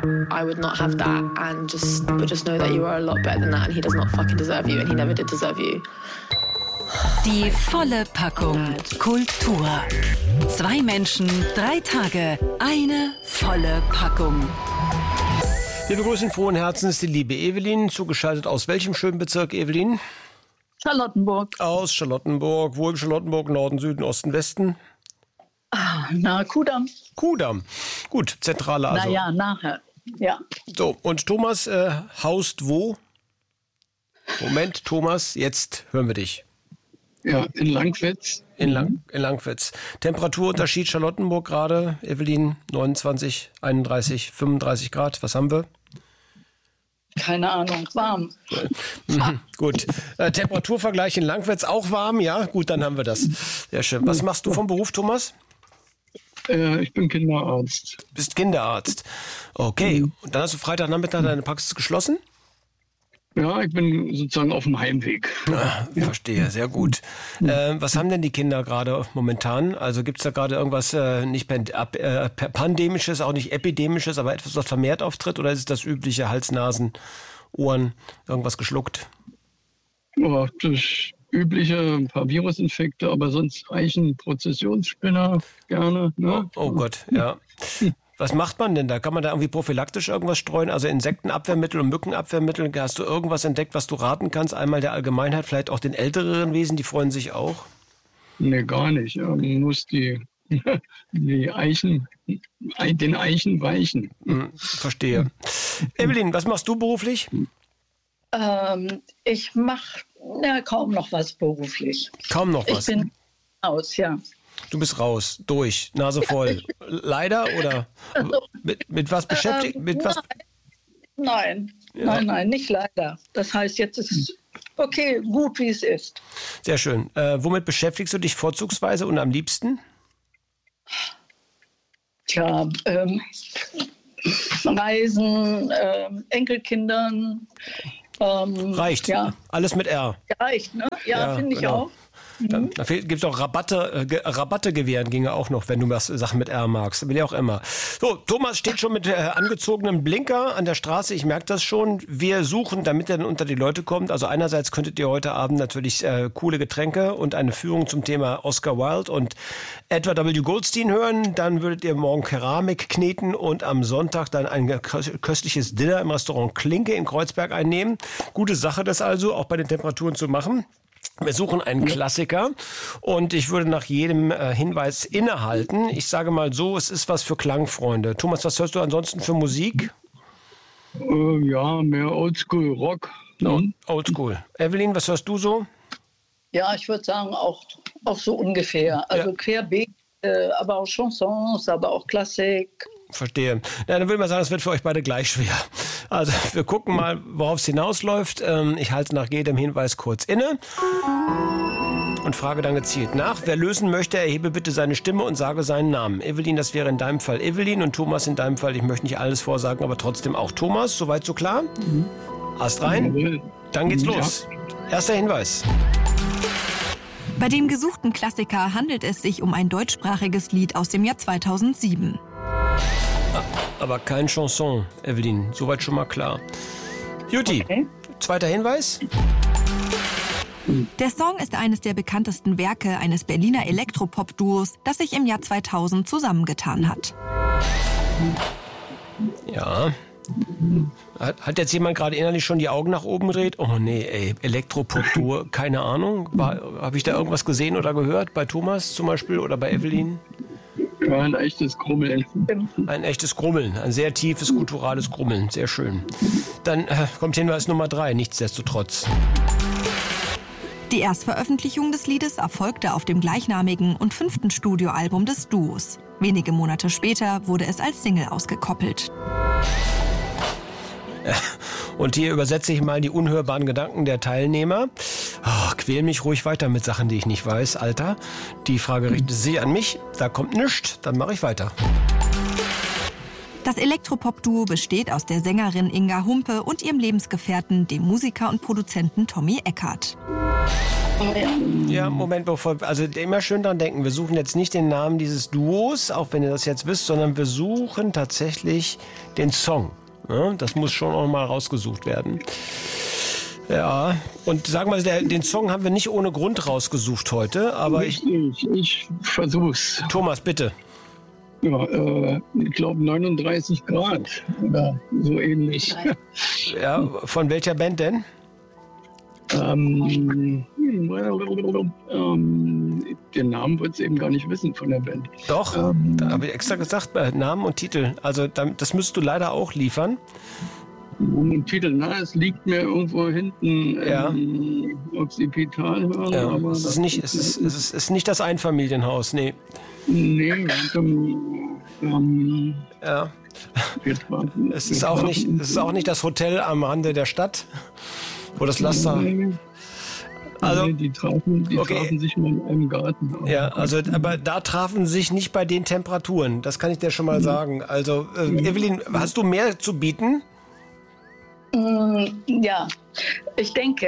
I would not have that, and just know that you are a lot better than that, and he does not fucking deserve you, and he never did deserve you. Die volle Packung Kultur. 2 Menschen, 3 Tage, eine volle Packung. Wir begrüßen frohen Herzens die liebe Evelyn, zugeschaltet aus welchem schönen Bezirk, Evelyn? Charlottenburg. Aus Charlottenburg. Wo im Charlottenburg? Norden, Süden, Osten, Westen? Kudamm. Kudamm. Gut, zentrale also. Naja, nachher, ja. So, und Thomas haust wo? Moment, Thomas, jetzt hören wir dich. Ja, in Langwitz. In Langwitz. Temperaturunterschied Charlottenburg gerade, Evelyn, 29, 31, 35 Grad. Was haben wir? Keine Ahnung, warm. Gut. Temperaturvergleich in Langwitz auch warm, ja? Gut, dann haben wir das. Sehr schön. Was machst du vom Beruf, Thomas? Ich bin Kinderarzt. Bist Kinderarzt. Okay. Und dann hast du Freitagnachmittag deine Praxis geschlossen? Ja, ich bin sozusagen auf dem Heimweg. Verstehe, sehr gut. Was haben denn die Kinder gerade momentan? Also gibt es da gerade irgendwas nicht Pandemisches, auch nicht Epidemisches, aber etwas, was vermehrt auftritt? Oder ist es das übliche Hals, Nasen, Ohren, irgendwas geschluckt? Ja, das übliche, ein paar Virusinfekte, aber sonst Eichen-Prozessionsspinner gerne. Ne? Oh Gott, ja. Was macht man denn da? Kann man da irgendwie prophylaktisch irgendwas streuen? Also Insektenabwehrmittel und Mückenabwehrmittel? Hast du irgendwas entdeckt, was du raten kannst? Einmal der Allgemeinheit, vielleicht auch den älteren Wesen, die freuen sich auch? Nee, gar nicht. Ja, man muss die Eichen, den Eichen weichen. Verstehe. Evelyn, was machst du beruflich? Ich mache kaum noch was beruflich. Kaum noch was? Ich bin aus, ja. Du bist raus, durch, Nase voll. Leider oder mit was beschäftigt? Nein, Ja. nein, nicht leider. Das heißt, jetzt ist es okay, gut wie es ist. Sehr schön. Womit beschäftigst du dich vorzugsweise und am liebsten? Tja, Reisen, Enkelkindern. Reicht. Ja. Alles mit R. Reicht, ne? Ja, finde ich genau. auch. Dann gibt es auch Rabatte gewähren, ginge auch noch, wenn du Sachen mit R magst. Will ja auch immer. So, Thomas steht schon mit angezogenem Blinker an der Straße. Ich merke das schon. Wir suchen, damit er dann unter die Leute kommt. Also einerseits könntet ihr heute Abend natürlich coole Getränke und eine Führung zum Thema Oscar Wilde und Edward W. Goldstein hören. Dann würdet ihr morgen Keramik kneten und am Sonntag dann ein köstliches Dinner im Restaurant Klinke in Kreuzberg einnehmen. Gute Sache, das also auch bei den Temperaturen zu machen. Wir suchen einen Klassiker und ich würde nach jedem Hinweis innehalten. Ich sage mal so, es ist was für Klangfreunde. Thomas, was hörst du ansonsten für Musik? Ja, mehr Oldschool Rock. Oldschool. Evelyn, was hörst du so? Ja, ich würde sagen, auch so ungefähr. Also querbeet, aber auch Chansons, aber auch Klassik. Verstehe. Na, dann würde man sagen, es wird für euch beide gleich schwer. Also wir gucken mal, worauf es hinausläuft. Ich halte nach jedem Hinweis kurz inne und frage dann gezielt nach. Wer lösen möchte, erhebe bitte seine Stimme und sage seinen Namen. Evelyn, das wäre in deinem Fall Evelyn und Thomas in deinem Fall, ich möchte nicht alles vorsagen, aber trotzdem auch Thomas. Soweit so klar? Ast rein? Dann geht's los. Erster Hinweis. Bei dem gesuchten Klassiker handelt es sich um ein deutschsprachiges Lied aus dem Jahr 2007. Aber kein Chanson, Evelyn. Soweit schon mal klar. Juti, okay. Zweiter Hinweis. Der Song ist eines der bekanntesten Werke eines Berliner Elektropop-Duos, das sich im Jahr 2000 zusammengetan hat. Ja. Hat jetzt jemand gerade innerlich schon die Augen nach oben gedreht? Oh nee, ey, Elektropop-Duo, keine Ahnung. Habe ich da irgendwas gesehen oder gehört? Bei Thomas zum Beispiel oder bei Evelyn? Ja, ein echtes Grummeln. Ein echtes Grummeln, ein sehr tiefes, gutturales Grummeln, sehr schön. Dann kommt Hinweis Nummer 3, nichtsdestotrotz. Die Erstveröffentlichung des Liedes erfolgte auf dem gleichnamigen und 5. Studioalbum des Duos. Wenige Monate später wurde es als Single ausgekoppelt. Und hier übersetze ich mal die unhörbaren Gedanken der Teilnehmer. Quäl mich ruhig weiter mit Sachen, die ich nicht weiß, Alter. Die Frage richtet sich an mich. Da kommt nichts, dann mache ich weiter. Das Elektropop-Duo besteht aus der Sängerin Inga Humpe und ihrem Lebensgefährten, dem Musiker und Produzenten Tommy Eckert. Ja, Moment, also immer schön dran denken, wir suchen jetzt nicht den Namen dieses Duos, auch wenn ihr das jetzt wisst, sondern wir suchen tatsächlich den Song. Ja, das muss schon auch mal rausgesucht werden. Ja, und sagen wir mal, den Song haben wir nicht ohne Grund rausgesucht heute, aber ich versuch's. Thomas, bitte. Ja, ich glaube 39 Grad oder so ähnlich. Ja, von welcher Band denn? Den Namen wird es eben gar nicht wissen von der Band. Doch, da habe ich extra gesagt, Namen und Titel. Also das müsstest du leider auch liefern. Und Titel, es liegt mir irgendwo hinten Occipital hören. Ja, aber es ist nicht das Einfamilienhaus, nee. Nee, ja. Es ist auch nicht das Hotel am Rande der Stadt, wo das Laster... Also, die trafen sich mal in einem Garten. Ja, also, aber da trafen sie sich nicht bei den Temperaturen. Das kann ich dir schon mal sagen. Also, Evelyn, hast du mehr zu bieten? Ja, ich denke,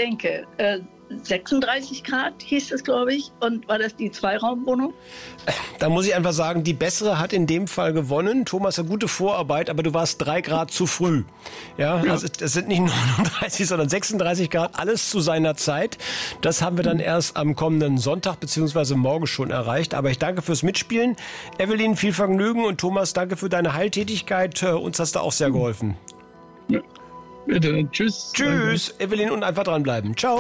36 Grad hieß es, glaube ich. Und war das die Zweiraumwohnung? Da muss ich einfach sagen, die bessere hat in dem Fall gewonnen. Thomas, eine gute Vorarbeit, aber du warst 3 Grad zu früh. Ja, also es sind nicht 39, sondern 36 Grad, alles zu seiner Zeit. Das haben wir dann erst am kommenden Sonntag bzw. morgen schon erreicht. Aber ich danke fürs Mitspielen. Evelyn, viel Vergnügen, und Thomas, danke für deine Heiltätigkeit. Uns hast du auch sehr geholfen. Ja. Bitte, tschüss. Tschüss, Evelyn, und einfach dranbleiben. Ciao.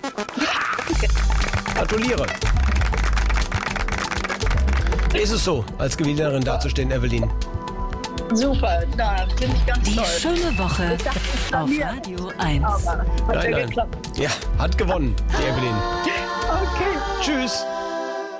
Gratuliere. Wie ist es so, als Gewinnerin dazustehen, Evelyn? Super, da bin ich ganz toll. Die schöne Woche auf Radio 1. Aber hat ja Nein. geklappt. Ja, hat gewonnen, die Evelyn. Okay. Tschüss.